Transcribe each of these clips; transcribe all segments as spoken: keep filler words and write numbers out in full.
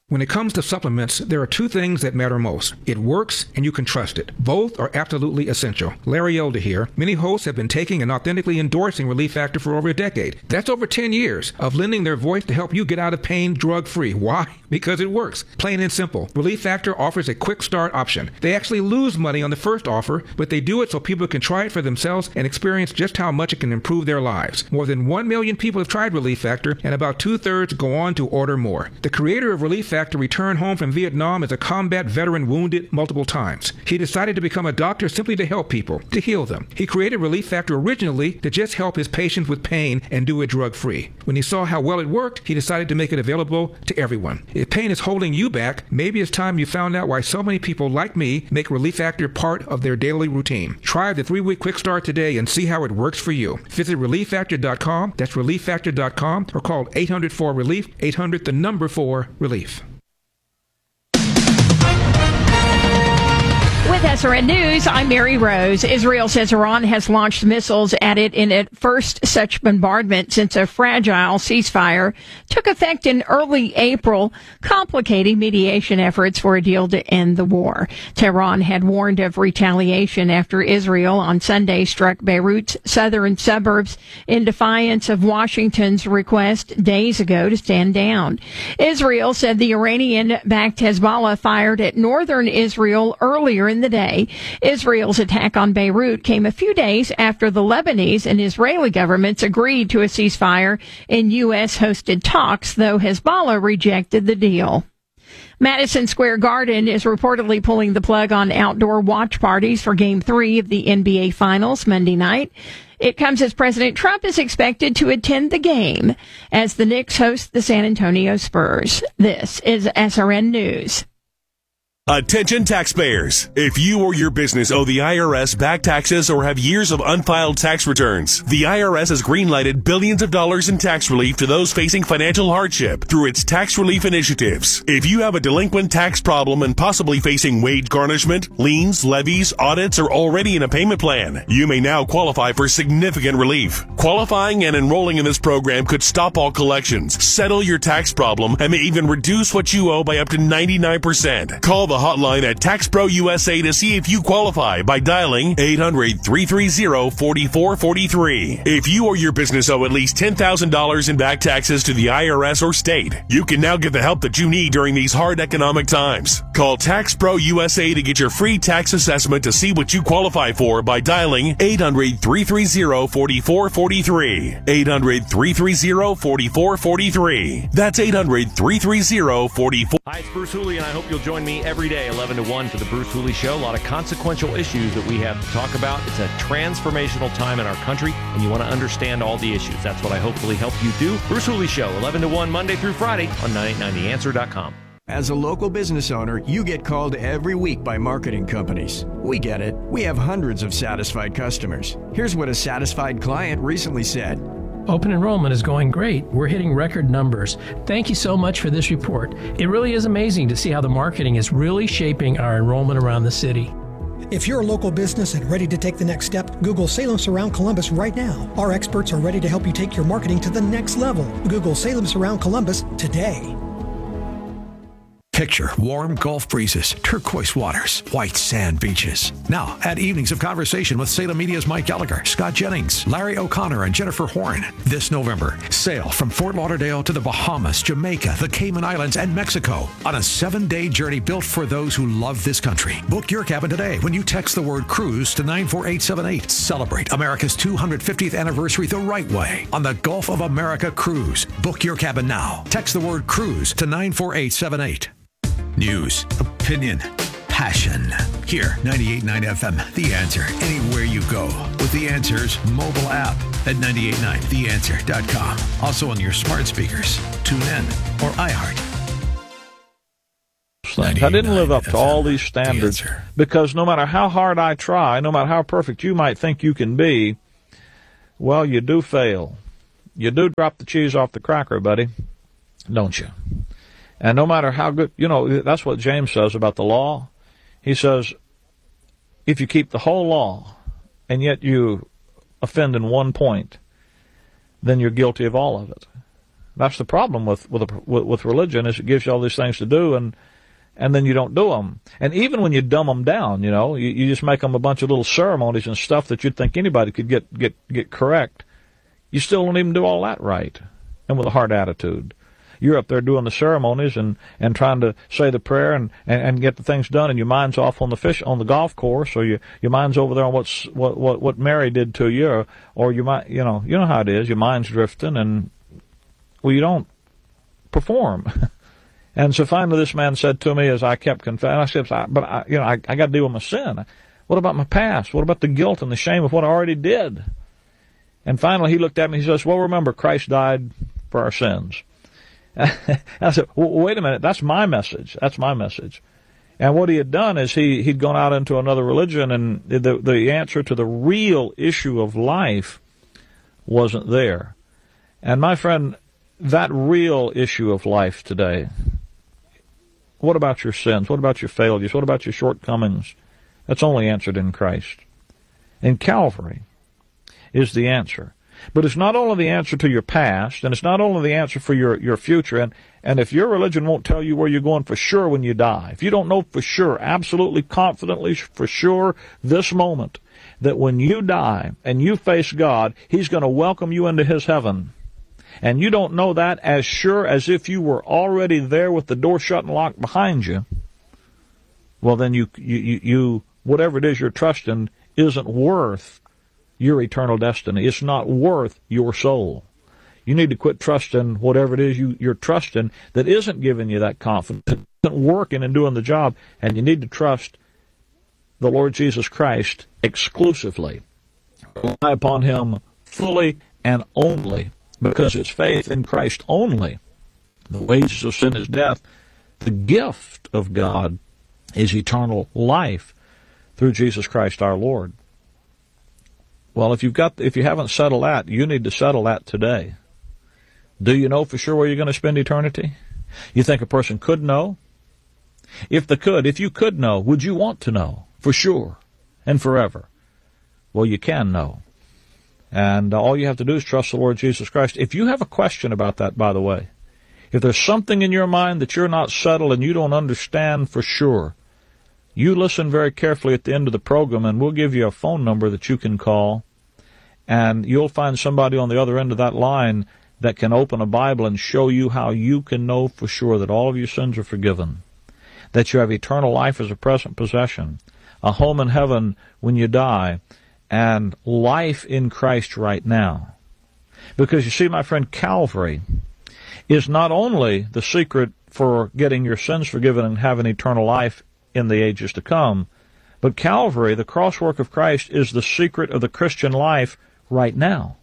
When it comes to supplements, there are two things that matter most. It works and you can trust it. Both are absolutely essential. Larry Elder here. Many hosts have been taking and authentically endorsing Relief Factor for over a decade. That's over ten years of lending their voice to help you get out of pain drug-free. Why? Because it works. Plain and simple. Relief Factor offers a quick start option. They actually lose money on the first offer, but they do it so people can try it for themselves and experience just how much it can improve their lives. More than one million people have tried Relief Factor, and about two-thirds go on to order more. The creator of Relief Factor returned home from Vietnam as a combat veteran wounded multiple times. He decided to become a doctor simply to help people, to heal them. He created Relief Factor originally to just help his patients with pain and do it drug-free. When he saw how well it worked, he decided to make it available to everyone. If pain is holding you back, maybe it's time you found out why so many people like me make Relief Factor part of their daily routine. Try the three-week quick start today and see how it works for you. Visit relief factor dot com, that's relief factor dot com, or call eight hundred four relief, eight hundred the number four relief. With S R N News, I'm Mary Rose. Israel says Iran has launched missiles at it in its first such bombardment since a fragile ceasefire took effect in early April, complicating mediation efforts for a deal to end the war. Tehran had warned of retaliation after Israel on Sunday struck Beirut's southern suburbs in defiance of Washington's request days ago to stand down. Israel said the Iranian-backed Hezbollah fired at northern Israel earlier in the day. Israel's attack on Beirut came a few days after the Lebanese and Israeli governments agreed to a ceasefire in U S-hosted talks, though Hezbollah rejected the deal. Madison Square Garden is reportedly pulling the plug on outdoor watch parties for Game three of the N B A Finals Monday night. It comes as President Trump is expected to attend the game as the Knicks host the San Antonio Spurs. This is S R N News. Attention taxpayers. If you or your business owe the I R S back taxes or have years of unfiled tax returns, the I R S has greenlighted billions of dollars in tax relief to those facing financial hardship through its tax relief initiatives. If you have a delinquent tax problem and possibly facing wage garnishment, liens, levies, audits, or already in a payment plan, you may now qualify for significant relief. Qualifying and enrolling in this program could stop all collections, settle your tax problem, and may even reduce what you owe by up to ninety-nine percent. Call the hotline at TaxPro U S A to see if you qualify by dialing eight hundred, three three zero, four four four three. If you or your business owe at least ten thousand dollars in back taxes to the I R S or state, you can now get the help that you need during these hard economic times. Call TaxPro U S A to get your free tax assessment to see what you qualify for by dialing eight hundred, three three zero, four four four three. eight hundred, three three zero, four four four three. That's eight hundred, three three zero, four four. Hi, it's Bruce Hooley, and I hope you'll join me every day, eleven to one, for the Bruce Hooley Show. A lot of consequential issues that we have to talk about. It's a transformational time in our country, and you want to understand all the issues. That's what I hopefully help you do. Bruce Hooley Show, eleven to one, Monday through Friday on nine eighty-nine the answer dot com. As a local business owner, you get called every week by marketing companies. We get it. We have hundreds of satisfied customers. Here's what a satisfied client recently said. Open enrollment is going great. We're hitting record numbers. Thank you so much for this report. It really is amazing to see how the marketing is really shaping our enrollment around the city. If you're a local business and ready to take the next step, Google Salem Surround Columbus right now. Our experts are ready to help you take your marketing to the next level. Google Salem Surround Columbus today. Picture warm Gulf breezes, turquoise waters, white sand beaches. Now, add evenings of conversation with Salem Media's Mike Gallagher, Scott Jennings, Larry O'Connor, and Jennifer Horn. This November, sail from Fort Lauderdale to the Bahamas, Jamaica, the Cayman Islands, and Mexico on a seven-day journey built for those who love this country. Book your cabin today when you text the word cruise to nine four eight seven eight. Celebrate America's two hundred fiftieth anniversary the right way on the Gulf of America Cruise. Book your cabin now. Text the word cruise to nine four eight seven eight. News, opinion, passion. Here, ninety-eight point nine F M, The Answer. Anywhere you go with The Answer's mobile app at nine eight nine the answer dot com. Also on your smart speakers, TuneIn, or iHeart. I didn't live up to all these standards because no matter how hard I try, no matter how perfect you might think you can be, well, you do fail. You do drop the cheese off the cracker, buddy, don't you? And no matter how good, you know, that's what James says about the law. He says, if you keep the whole law and yet you offend in one point, then you're guilty of all of it. That's the problem with with, a, with with religion, is it gives you all these things to do, and and then you don't do them. And even when you dumb them down, you know, you, you just make them a bunch of little ceremonies and stuff that you'd think anybody could get, get, get correct. You still don't even do all that right, and with a hard attitude. You're up there doing the ceremonies and, and trying to say the prayer and, and, and get the things done, and your mind's off on the fish on the golf course, or your your mind's over there on what's what what, what Mary did to you, or, or your mind, you know, you know how it is. Your mind's drifting, and well, you don't perform. And so finally, this man said to me, as I kept confessing, I said, "But I, you know, I, I got to deal with my sin. What about my past? What about the guilt and the shame of what I already did?" And finally, he looked at me. He says, "Well, remember, Christ died for our sins." I said, well, "Wait a minute. That's my message. That's my message." And what he had done is he he'd gone out into another religion, and the the answer to the real issue of life wasn't there. And my friend, that real issue of life today. What about your sins? What about your failures? What about your shortcomings? That's only answered in Christ. And Calvary is the answer. But it's not only the answer to your past, and it's not only the answer for your, your future. And, and if your religion won't tell you where you're going for sure when you die, if you don't know for sure, absolutely confidently for sure this moment, that when you die and you face God, He's going to welcome you into His heaven, and you don't know that as sure as if you were already there with the door shut and locked behind you, well, then you, you, you, whatever it is you're trusting isn't worth your eternal destiny. It's not worth your soul. You need to quit trusting whatever it is you, you're trusting that isn't giving you that confidence, that isn't working and doing the job, and you need to trust the Lord Jesus Christ exclusively. Rely upon Him fully and only, because it's faith in Christ only. The wages of sin is death. The gift of God is eternal life through Jesus Christ our Lord. Well, if you've got, if you haven't settled that, you need to settle that today. Do you know for sure where you're going to spend eternity? You think a person could know? If they could, if you could know, would you want to know for sure and forever? Well, you can know. And all you have to do is trust the Lord Jesus Christ. If you have a question about that, by the way, if there's something in your mind that you're not settled and you don't understand for sure, you listen very carefully at the end of the program, and we'll give you a phone number that you can call, and you'll find somebody on the other end of that line that can open a Bible and show you how you can know for sure that all of your sins are forgiven, that you have eternal life as a present possession, a home in heaven when you die, and life in Christ right now. Because you see, my friend, Calvary is not only the secret for getting your sins forgiven and having eternal life in the ages to come, but Calvary, the cross work of Christ, is the secret of the Christian life right now.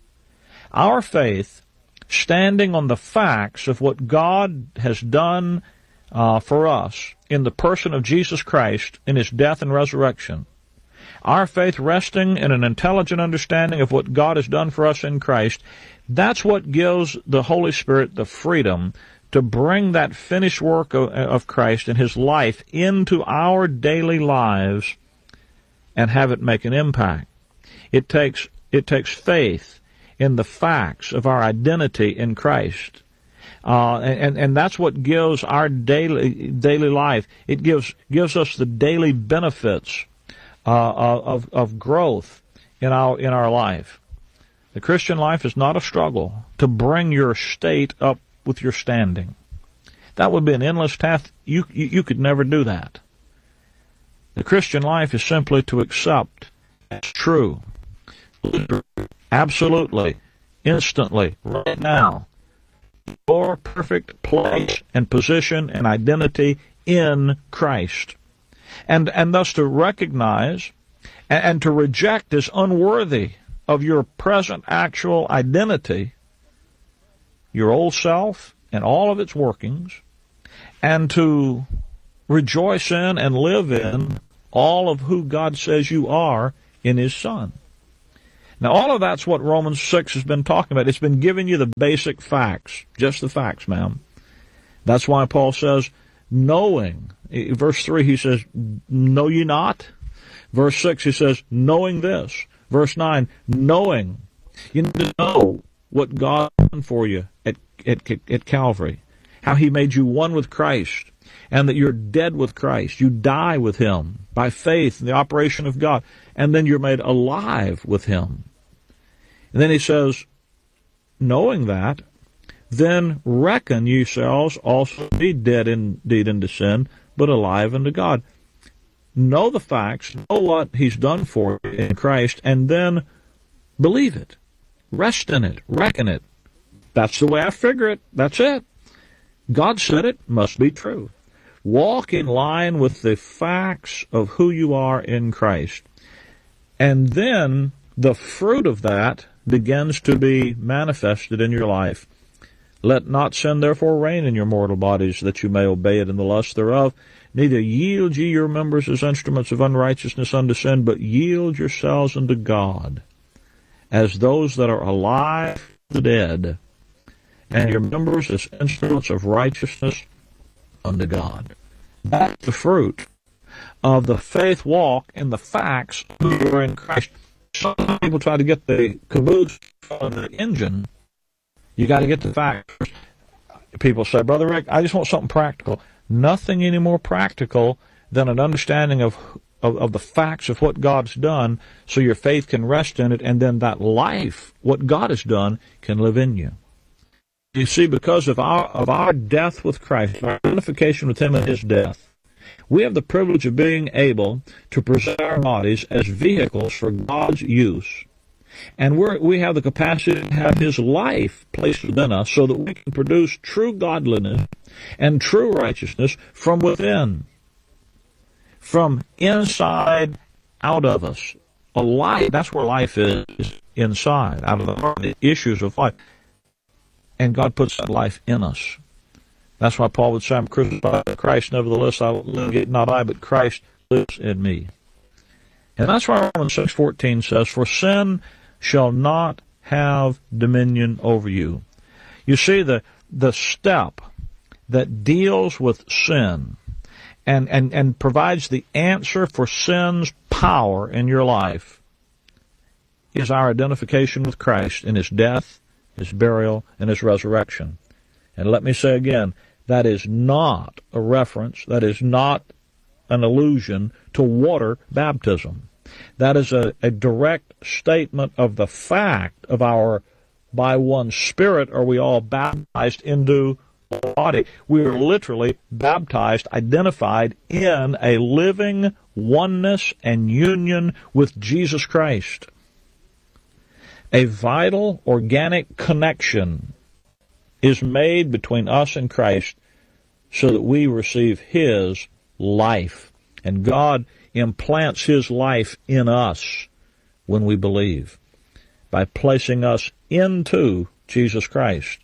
Our faith, standing on the facts of what God has done uh, for us in the person of Jesus Christ in His death and resurrection, our faith resting in an intelligent understanding of what God has done for us in Christ, that's what gives the Holy Spirit the freedom to bring that finished work of, of Christ and His life into our daily lives and have it make an impact. It takes, it takes faith in the facts of our identity in Christ. Uh, and, and that's what gives our daily, daily life. It gives, gives us the daily benefits Uh, of of growth in our in our life. The Christian life is not a struggle to bring your state up with your standing. That would be an endless task. You you, you could never do that. The Christian life is simply to accept as true, absolutely, instantly, right now, your perfect place and position and identity in Christ. And and thus to recognize and, and to reject as unworthy of your present actual identity, your old self and all of its workings, and to rejoice in and live in all of who God says you are in His Son. Now, all of that's what Romans six has been talking about. It's been giving you the basic facts, just the facts, ma'am. That's why Paul says, knowing. Verse three, he says, know ye not? Verse six, he says, knowing this. Verse nine, knowing. You need to know what God has done for you at, at, at Calvary, how he made you one with Christ, and that you're dead with Christ. You die with him by faith in the operation of God, and then you're made alive with him. And then he says, knowing that, then reckon yourselves also to be dead indeed unto sin, but alive unto God. Know the facts, know what he's done for you in Christ, and then believe it. Rest in it. Reckon it. That's the way I figure it. That's it. God said it. Must be true. Walk in line with the facts of who you are in Christ. And then the fruit of that begins to be manifested in your life. Let not sin therefore reign in your mortal bodies, that you may obey it in the lust thereof. Neither yield ye your members as instruments of unrighteousness unto sin, but yield yourselves unto God, as those that are alive from the dead, and your members as instruments of righteousness unto God. That's the fruit of the faith walk in the facts of who you are in Christ. Some people try to get the caboose from the engine. You got to get the facts. People say, Brother Rick, I just want something practical. Nothing any more practical than an understanding of, of of the facts of what God's done, so your faith can rest in it, and then that life, what God has done, can live in you. You see, because of our of our death with Christ, our identification with him and his death, we have the privilege of being able to present our bodies as vehicles for God's use. And we're, we have the capacity to have his life placed within us so that we can produce true godliness and true righteousness from within, from inside out of us. A life, that's where life is, inside, out of the heart, the issues of life. And God puts that life in us. That's why Paul would say, I'm crucified with Christ, nevertheless I live, yet not I, but Christ lives in me. And that's why Romans six fourteen says, for sin shall not have dominion over you. You see, the the step that deals with sin and, and, and provides the answer for sin's power in your life is our identification with Christ in his death, his burial, and his resurrection. And let me say again, that is not a reference, that is not an allusion to water baptism. That is a, a direct statement of the fact of our, by one Spirit are we all baptized into a body. We are literally baptized, identified in a living oneness and union with Jesus Christ. A vital, organic connection is made between us and Christ so that we receive his life. And God implants his life in us when we believe, by placing us into Jesus Christ.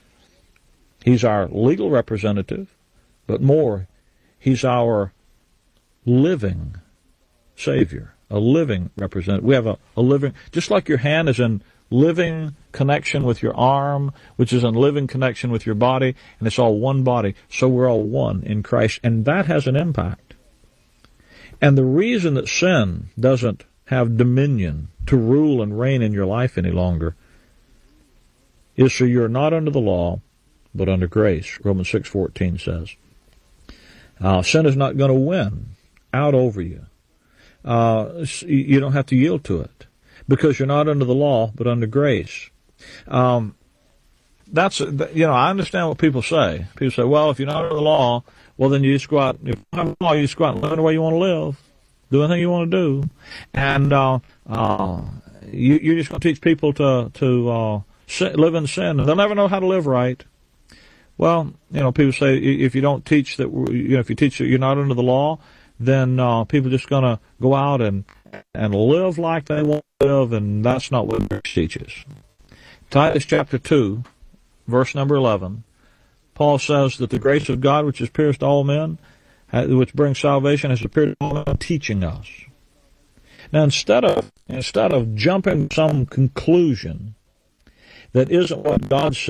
He's our legal representative, but more, he's our living Savior, a living representative. We have a, a living, just like your hand is in living connection with your arm, which is in living connection with your body, and it's all one body, so we're all one in Christ, and that has an impact. And the reason that sin doesn't have dominion to rule and reign in your life any longer is so you're not under the law, but under grace, Romans six fourteen says. Uh, sin is not going to win out over you. Uh, you don't have to yield to it because you're not under the law, but under grace. Um, that's, you know, I understand what people say. People say, well, if you're not under the law, well, then you just go out, if you have the law, you just go out and live the way you want to live, do anything you want to do. And uh, uh, you, you're just going to teach people to, to uh, sin, live in sin. They'll never know how to live right. Well, you know, people say if you don't teach that, you know, if you teach that you're not under the law, then uh, people are just going to go out and, and live like they want to live, and that's not what grace teaches. Titus chapter two, verse number eleven, Paul says that the grace of God which has pierced all men, which brings salvation, has appeared to all men, teaching us. Now, instead of instead of jumping to some conclusion that isn't what God says,